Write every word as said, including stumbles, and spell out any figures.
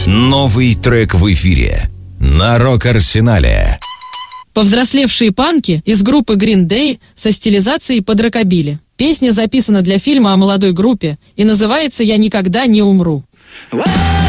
Новый трек в эфире на Рок-Арсенале. Повзрослевшие панки из группы Green Day со стилизацией под рокобили. Песня записана для фильма о молодой группе и называется «Я никогда не умру».